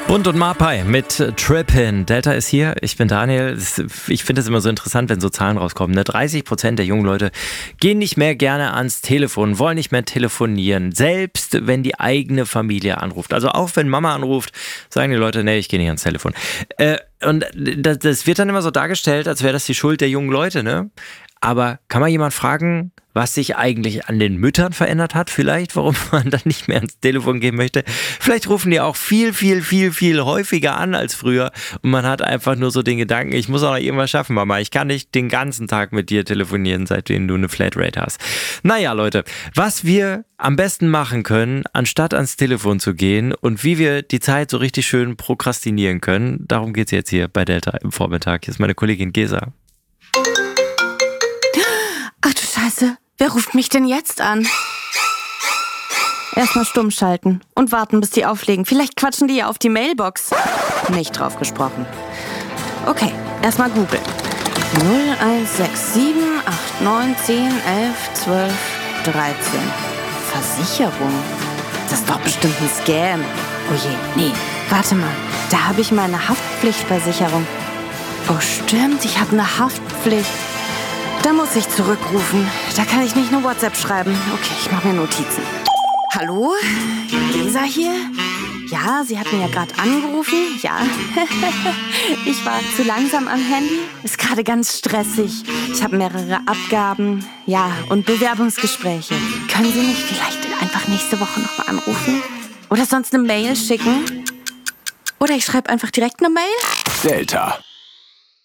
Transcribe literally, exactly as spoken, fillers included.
Bund und Marpai mit Trippin. Delta ist hier, ich bin Daniel. Ich finde es immer so interessant, wenn so Zahlen rauskommen. Ne? dreißig Prozent der jungen Leute gehen nicht mehr gerne ans Telefon, wollen nicht mehr telefonieren, selbst wenn die eigene Familie anruft. Also auch wenn Mama anruft, sagen die Leute, nee, ich gehe nicht ans Telefon. Äh, und das, das wird dann immer so dargestellt, als wäre das die Schuld der jungen Leute, ne? Aber kann man jemand fragen, was sich eigentlich an den Müttern verändert hat vielleicht, warum man dann nicht mehr ans Telefon gehen möchte? Vielleicht rufen die auch viel, viel, viel, viel häufiger an als früher und man hat einfach nur so den Gedanken, ich muss auch noch irgendwas schaffen, Mama, ich kann nicht den ganzen Tag mit dir telefonieren, seitdem du eine Flatrate hast. Naja, Leute, was wir am besten machen können, anstatt ans Telefon zu gehen und wie wir die Zeit so richtig schön prokrastinieren können, darum geht's jetzt hier bei Delta im Vormittag. Hier ist meine Kollegin Gesa. Ach du Scheiße, wer ruft mich denn jetzt an? Erstmal stumm schalten und warten, bis die auflegen. Vielleicht quatschen die ja auf die Mailbox. Nicht drauf gesprochen. Okay, erstmal googeln. null eins sechs sieben acht neun zehn elf zwölf dreizehn. Versicherung? Das ist doch bestimmt ein Scam. Oh je, nee, warte mal. Da habe ich meine Haftpflichtversicherung. Oh stimmt, ich habe eine Haftpflicht. Da muss ich zurückrufen. Da kann ich nicht nur WhatsApp schreiben. Okay, ich mache mir Notizen. Hallo? Gesa hier? Ja, Sie hatten ja gerade angerufen. Ja. Ich war zu langsam am Handy. Ist gerade ganz stressig. Ich habe mehrere Abgaben. Ja, und Bewerbungsgespräche. Können Sie mich vielleicht einfach nächste Woche nochmal anrufen? Oder sonst eine Mail schicken? Oder ich schreibe einfach direkt eine Mail? Delta.